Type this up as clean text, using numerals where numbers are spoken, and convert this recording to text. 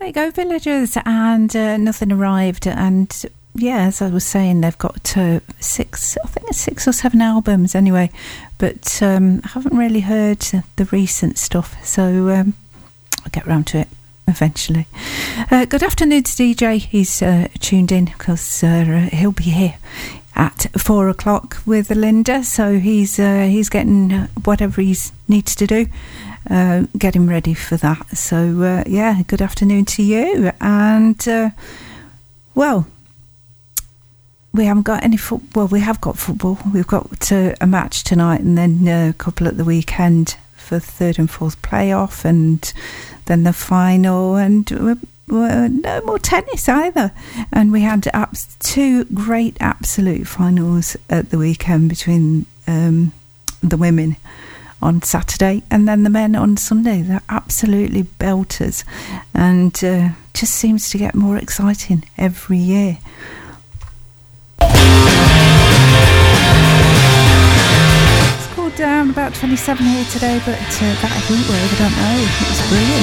There you go, Villagers, and Nothing Arrived. And yeah, as I was saying, they've got six or seven albums anyway, but I haven't really heard the recent stuff, so I'll get round to it eventually. Good afternoon to DJ. He's tuned in because he'll be here at 4 o'clock with Linda, so he's getting whatever he needs to do, getting ready for that. So yeah, good afternoon to you. And well, we haven't got any football. We have got football. We've got a match tonight, and then a couple at the weekend for third and fourth playoff, and then the final, and no more tennis either. And we had two great absolute finals at the weekend between the women on Saturday and then the men on Sunday. They're absolutely belters, and just seems to get more exciting every year. It's cooled down about 27 here today, but that heat wave, I don't know, it was brilliant.